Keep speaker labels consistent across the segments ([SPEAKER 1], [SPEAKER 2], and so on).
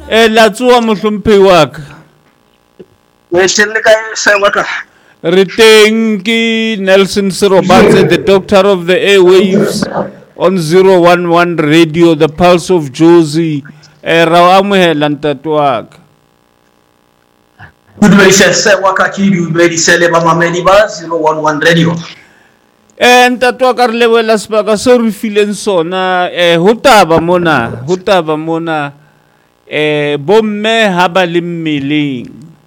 [SPEAKER 1] La tswa mohlomphehi wa ka. Re teng ke Nelson Serobatse, the doctor of the airwaves on 011 radio, the pulse of Jozi. Ra amohela ntate wa ka.
[SPEAKER 2] Good morning, sir. Wakati you ready sele ba mamedi ba 011 radio.
[SPEAKER 1] Ntate wa ka re lebohela sebaka se re fileng sona ho taba mona bomme ha ba le mmeleng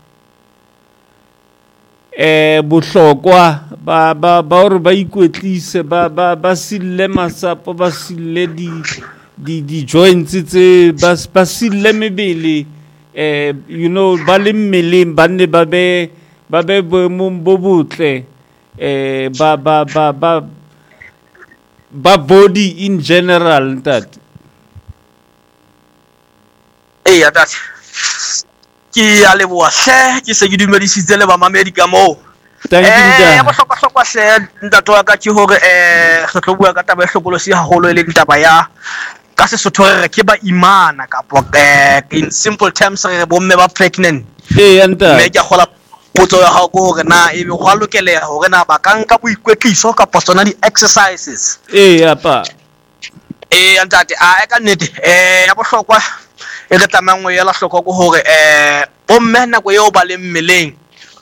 [SPEAKER 1] bohlokwa ba hore ba ikwetlise ba sille masapo ba sille di joints tse ba sille mebele you know ba le mmeleng ba ne ba be boemong bo botle ba body in general ntate.
[SPEAKER 2] Ya dati ki ale bo hle ki se ke dumedisitse le ba mamedi ka mo ya bohlokwa hle ntate wa ka ke hore re tlo bua ka taba e hlokolosi haholo e le taba ya ka se sotho re ke ba imana ka in simple terms re bomme ba pregnant
[SPEAKER 1] ya ntate
[SPEAKER 2] me ke gola potso ya ha go hore na e be go lokeleha hore na ba ka nka boikwetliso ka tsona di exercises
[SPEAKER 1] ya pa
[SPEAKER 2] ntate a ka nnete ya bohlokwa e re tlamang ya la hloko go hore bomme nako eo ba le mmeleng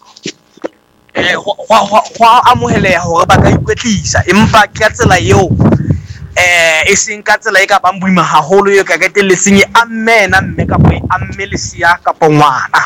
[SPEAKER 2] go amoheleha hore ba ka ikwetlisa empa ke tsela eo e seng ka tsela e ka bang boima haholo e ka ketelle senye ammena mme ka bo amme le sia ka ngwana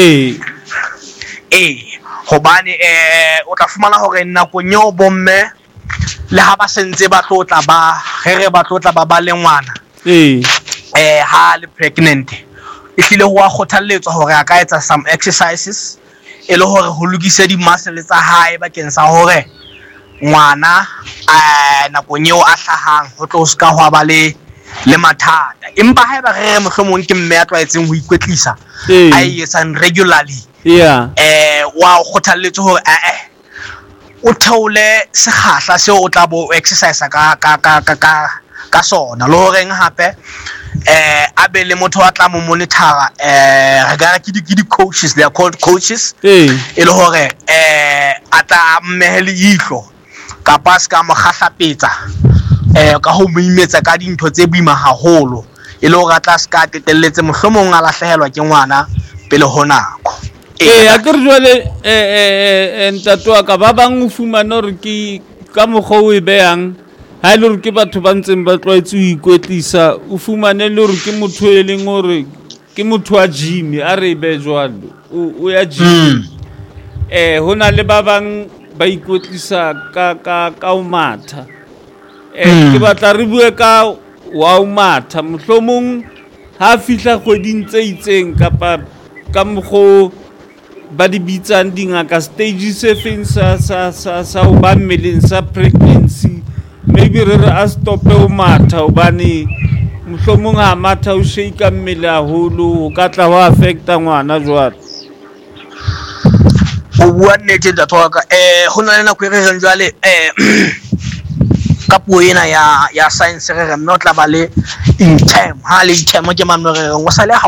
[SPEAKER 2] hobane o tla fumana hore nako nyeo bomme le ha ba sentse ba tlotla ba re ba tlotla ba le ngwana ha le pregnant e hlile ho a kgothalletswa hore a ka etsa some exercises e le hore ho lokisa di muscle tsa hae bakeng sa hore ngwana nako nyeo a hlahang ho tlo ska ho ba le mathata empa ha ba re mohlomong ke mme a tlwaetseng ho ikwetlisa a etsang regularly wa kgothalletswa hore o theole sekgahla seo o tla bo exercise ka sona lo reng hape a be le motho wa tla mo monitora re ga ke di coaches, they are called coaches e le hore a tla mmehele ihlo ka pas ka mo khahlapetsa ka ho moimetsa ka dintho tse boima haholo e le hore a tla ska ketelletse mohlomong a lahlehelwa ke ngwana pele ho nako
[SPEAKER 1] a ke re jwale ntate wa ka ba bang o fumana hore ke ka mokgwa o e behang ha ile hore ke batho ba ntseng ba tlwaetse ho ikwetlisa o fumane le hore ke motho e leng hore ke motho wa gym a re be jwalo o ya gym ho na le ba bang ba ikwetlisa ka o matha ke batla re bue ka wa o matha mohlomong ha fihla kgweding tse itseng kapa ka mokgwa ba di bitsang dingaka stage se feng sa ho ba mmeleng sa pregnancy maybe re a stope o matha hobane mohlomong ha matha o shake mmele haholo o ka tla ho affecta ngwana jwalo
[SPEAKER 2] o bua nnete ntate wa ka ho na le nako e re reng jwale ka puo ena ya science re re mme o tla ba le in time ha le in time ke mamno re re ngo sale